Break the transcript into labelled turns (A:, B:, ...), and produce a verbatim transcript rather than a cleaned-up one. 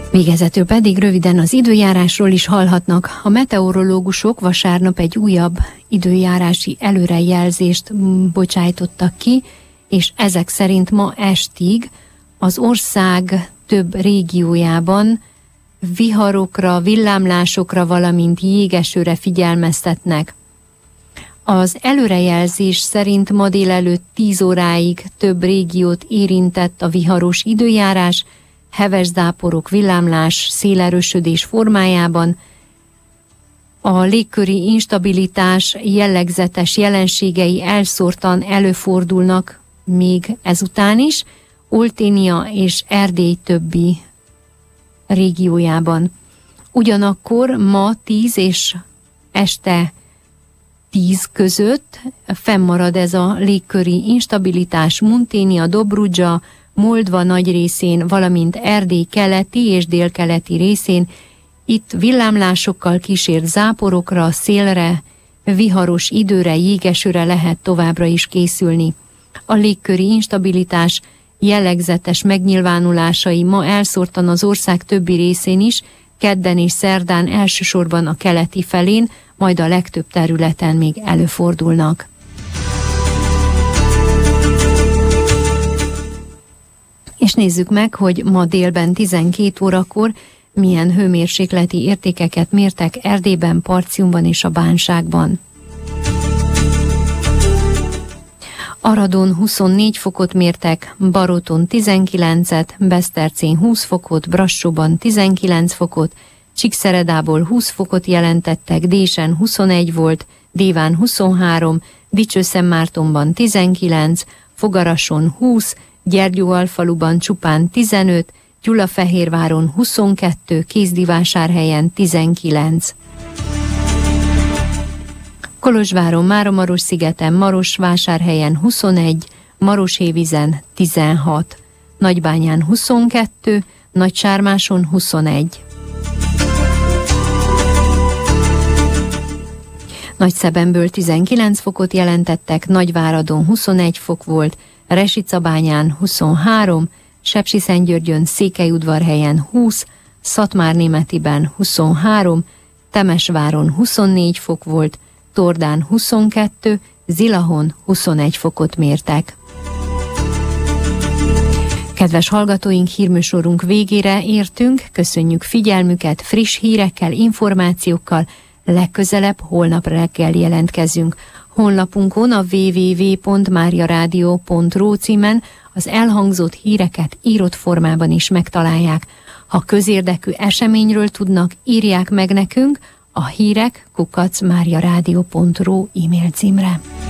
A: Végezetül pedig röviden az időjárásról is hallhatnak. A meteorológusok vasárnap egy újabb időjárási előrejelzést bocsájtottak ki, és ezek szerint ma estig az ország több régiójában viharokra, villámlásokra, valamint jégesőre figyelmeztetnek. Az előrejelzés szerint ma délelőtt tíz óráig több régiót érintett a viharos időjárás, heves záporok, villámlás, szélerősödés formájában. A légköri instabilitás jellegzetes jelenségei elszórtan előfordulnak még ezután is, Olténia és Erdély többi régiójában. Ugyanakkor ma tíz és este tíz között fennmarad ez a légköri instabilitás Munténia, Dobrudzsa, Moldva nagy részén, valamint Erdély keleti és délkeleti részén. Itt villámlásokkal kísért záporokra, szélre, viharos időre, jégesőre lehet továbbra is készülni. A légköri instabilitás jellegzetes megnyilvánulásai ma elszórtan az ország többi részén is, kedden és szerdán elsősorban a keleti felén, majd a legtöbb területen még előfordulnak. És nézzük meg, hogy ma délben tizenkét órakor milyen hőmérsékleti értékeket mértek Erdélyben, Partiumban és a Bánságban. Aradon huszonnégy fokot mértek, Baroton tizenkilencet, Besztercén húsz fokot, Brassóban tizenkilenc fokot, Csíkszeredából húsz fokot jelentettek, Désen huszonegy volt, Déván huszonhárom, Dicsőszentmártonban tizenkilenc, Fogarason húsz, Gyergyóalfaluban csupán tizenöt, Gyulafehérváron huszonkettő, Kézdivásárhelyen tizenkilenc. Kolozsváron, Máramarosszigeten, Marosvásárhelyen huszonegy, Maroshévízen tizenhat, Nagybányán huszonkettő, Nagysármáson huszonegy. Nagyszebenből tizenkilenc fokot jelentettek, Nagyváradon huszonegy fok volt, Resicabányán huszonhárom, Sepsiszentgyörgyön, Székelyudvarhelyen húsz, Szatmárnémetiben huszonhárom, Temesváron huszonnégy fok volt, Tordán huszonkettő, Zilahon huszonegy fokot mértek. Kedves hallgatóink, hírműsorunk végére értünk, köszönjük figyelmüket, friss hírekkel, információkkal, legközelebb holnap reggel jelentkezünk. Honlapunkon a double-u double-u double-u pont mariaradio pont ru címen az elhangzott híreket írott formában is megtalálják. Ha közérdekű eseményről tudnak, írják meg nekünk a hírek kukac mariaradio pont ru e-mail címre.